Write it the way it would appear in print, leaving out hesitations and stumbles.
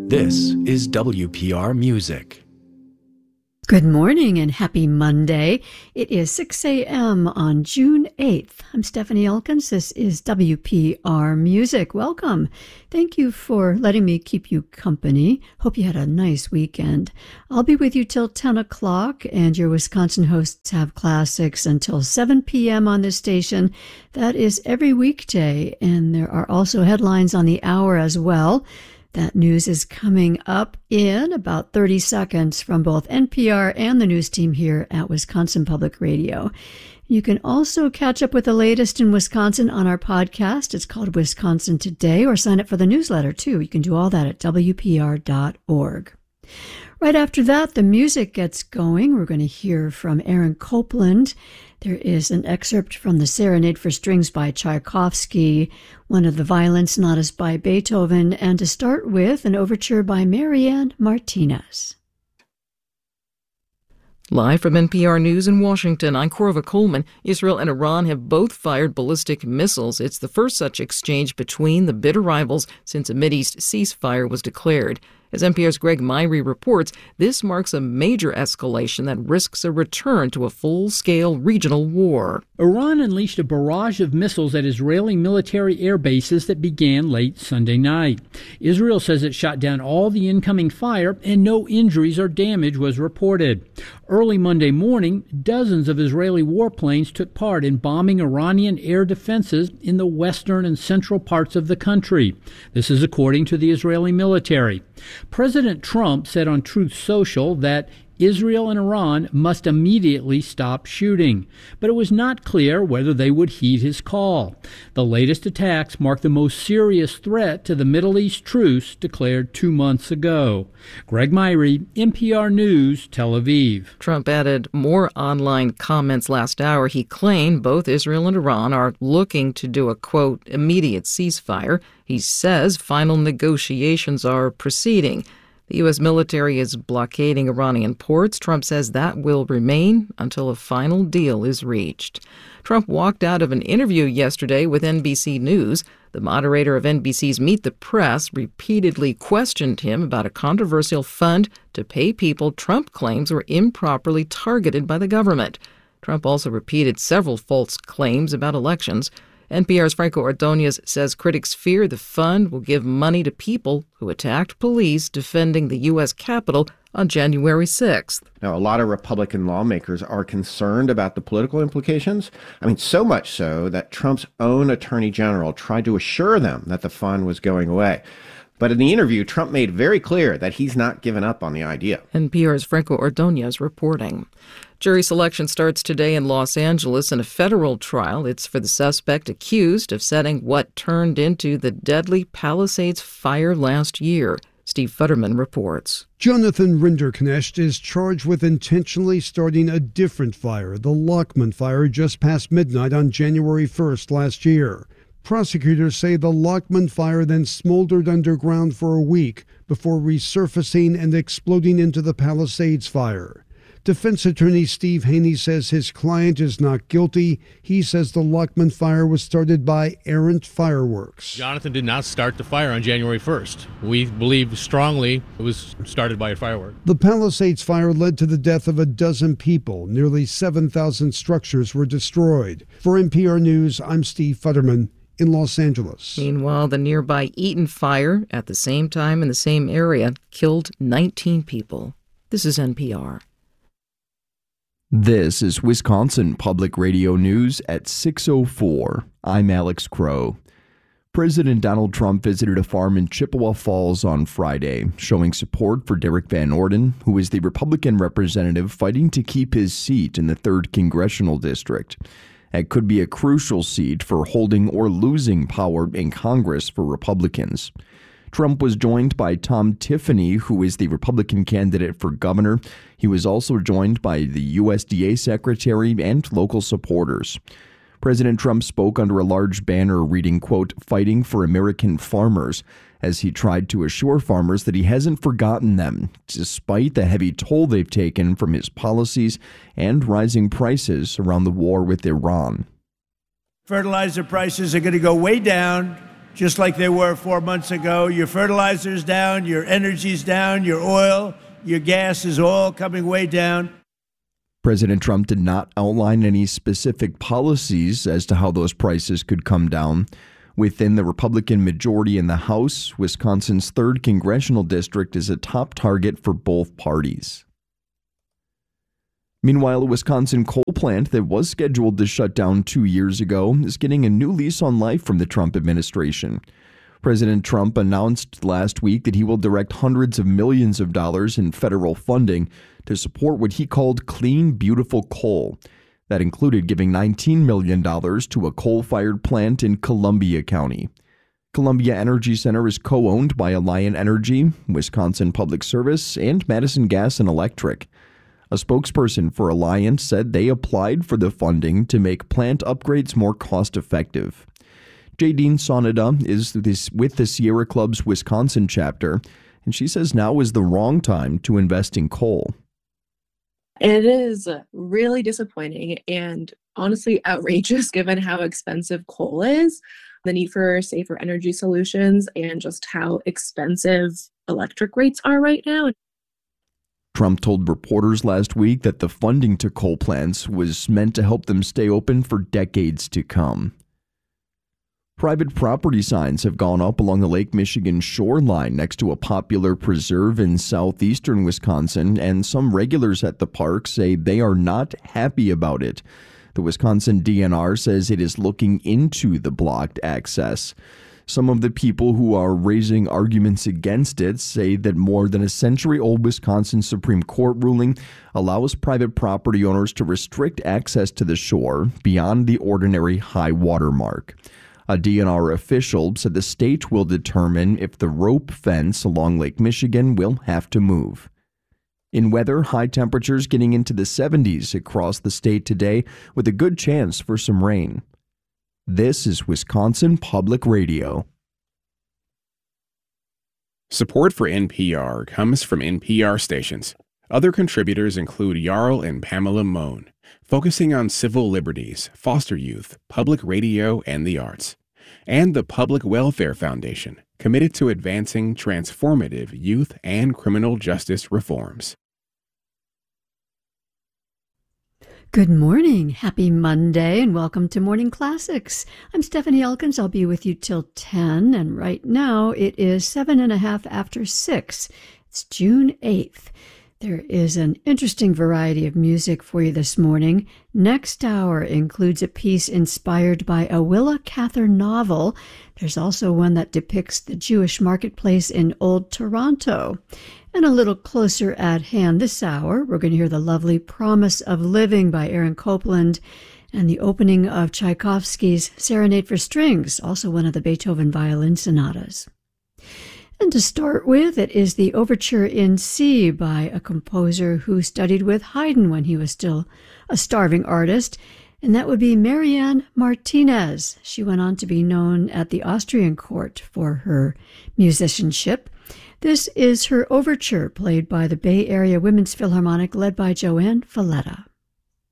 This is WPR Music. Good morning and happy Monday. It is 6 a.m. on June 8th. I'm Stephanie Elkins. This is WPR Music. Welcome. Thank you for letting me keep you company. Hope you had a nice weekend. I'll be with you till 10 o'clock, and your Wisconsin hosts have classics until 7 p.m. on this station. That is every weekday, and there are also headlines on the hour as well. That news is coming up in about 30 seconds from both NPR and the news team here at Wisconsin Public Radio. You can also catch up with the latest in Wisconsin on our podcast. It's called Wisconsin Today, or sign up for the newsletter too. You can do all that at WPR.org. Right after that, the music gets going. We're going to hear from Aaron Copland. There is an excerpt from the Serenade for Strings by Tchaikovsky, one of the violin sonatas by Beethoven, and to start with, an overture by Marianne Martinez. Live from NPR News in Washington, I'm Corva Coleman. Israel and Iran have both fired ballistic missiles. It's the first such exchange between the bitter rivals since a Mideast ceasefire was declared. As NPR's Greg Myrie reports, this marks a major escalation that risks a return to a full-scale regional war. Iran unleashed a barrage of missiles at Israeli military air bases that began late Sunday night. Israel says it shot down all the incoming fire and no injuries or damage was reported. Early Monday morning, dozens of Israeli warplanes took part in bombing Iranian air defenses in the western and central parts of the country. This is according to the Israeli military. President Trump said on Truth Social that Israel and Iran must immediately stop shooting, but it was not clear whether they would heed his call. The latest attacks mark the most serious threat to the Middle East truce declared 2 months ago. Greg Myrie, NPR News, Tel Aviv. Trump added more online comments last hour. He claimed both Israel and Iran are looking to do a, quote, immediate ceasefire. He says final negotiations are proceeding. The U.S. military is blockading Iranian ports. Trump says that will remain until a final deal is reached. Trump walked out of an interview yesterday with NBC News. The moderator of NBC's Meet the Press repeatedly questioned him about a controversial fund to pay people Trump claims were improperly targeted by the government. Trump also repeated several false claims about elections. NPR's Franco Ordonez says critics fear the fund will give money to people who attacked police defending the U.S. Capitol on January 6th. Now, a lot of Republican lawmakers are concerned about the political implications. I mean, so much so that Trump's own attorney general tried to assure them that the fund was going away. But in the interview, Trump made very clear that he's not given up on the idea. NPR's Franco Ordonez reporting. Jury selection starts today in Los Angeles in a federal trial. It's for the suspect accused of setting what turned into the deadly Palisades fire last year. Steve Futterman reports. Jonathan Rinderknecht is charged with intentionally starting a different fire, the Lockman fire, just past midnight on January 1st last year. Prosecutors say the Lockman fire then smoldered underground for a week before resurfacing and exploding into the Palisades fire. Defense attorney Steve Haney says his client is not guilty. He says the Lockman fire was started by errant fireworks. Jonathan did not start the fire on January 1st. We believe strongly it was started by a firework. The Palisades fire led to the death of a dozen people. Nearly 7,000 structures were destroyed. For NPR News, I'm Steve Futterman in Los Angeles. Meanwhile, the nearby Eaton fire at the same time in the same area killed 19 people. This is NPR. This is Wisconsin Public Radio News at 6:04. I'm Alex Crow. President Donald Trump visited a farm in Chippewa Falls on Friday, showing support for Derek Van Orden, who is the Republican representative fighting to keep his seat in the 3rd Congressional District. It could be a crucial seat for holding or losing power in Congress for Republicans. Trump was joined by Tom Tiffany, who is the Republican candidate for governor. He was also joined by the USDA secretary and local supporters. President Trump spoke under a large banner reading, quote, "Fighting for American Farmers," as he tried to assure farmers that he hasn't forgotten them, despite the heavy toll they've taken from his policies and rising prices around the war with Iran. Fertilizer prices are going to go way down. just like they were 4 months ago. Your fertilizer's down, your energy's down, your oil, your gas is all coming way down. President Trump did not outline any specific policies as to how those prices could come down. Within the Republican majority in the House, Wisconsin's 3rd congressional district is a top target for both parties. Meanwhile, a Wisconsin coal plant that was scheduled to shut down 2 years ago is getting a new lease on life from the Trump administration. President Trump announced last week that he will direct hundreds of millions of dollars in federal funding to support what he called clean, beautiful coal. That included giving $19 million to a coal-fired plant in Columbia County. Columbia Energy Center is co-owned by Alliant Energy, Wisconsin Public Service, and Madison Gas and Electric. A spokesperson for Alliant said they applied for the funding to make plant upgrades more cost-effective. Jadine Sonada is with the Sierra Club's Wisconsin chapter, and she says now is the wrong time to invest in coal. It is really disappointing and honestly outrageous given how expensive coal is, the need for safer energy solutions, and just how expensive electric rates are right now. Trump told reporters last week that the funding to coal plants was meant to help them stay open for decades to come. Private property signs have gone up along the Lake Michigan shoreline next to a popular preserve in southeastern Wisconsin, and some regulars at the park say they are not happy about it. The Wisconsin DNR says it is looking into the blocked access. Some of the people who are raising arguments against it say that more than a century-old Wisconsin Supreme Court ruling allows private property owners to restrict access to the shore beyond the ordinary high water mark. A DNR official said the state will determine if the rope fence along Lake Michigan will have to move. In weather, high temperatures getting into the 70s across the state today with a good chance for some rain. This is Wisconsin Public Radio. Support for NPR comes from NPR stations. Other contributors include Jarl and Pamela Mohn, focusing on civil liberties, foster youth, public radio, and the arts. And the Public Welfare Foundation, committed to advancing transformative youth and criminal justice reforms. Good morning. Happy Monday and welcome to Morning Classics. I'm Stephanie Elkins. I'll be with you till 10, and right now it is 7:30 after 6. It's June 8th. There is an interesting variety of music for you this morning. Next hour includes a piece inspired by a Willa Cather novel. There's also one that depicts the Jewish marketplace in Old Toronto. And a little closer at hand this hour, we're going to hear the lovely Promise of Living by Aaron Copland and the opening of Tchaikovsky's Serenade for Strings, also one of the Beethoven violin sonatas. And to start with, it is the Overture in C by a composer who studied with Haydn when he was still a starving artist, and that would be Marianne Martinez. She went on to be known at the Austrian court for her musicianship. This is her overture, played by the Bay Area Women's Philharmonic, led by Joanne Falletta.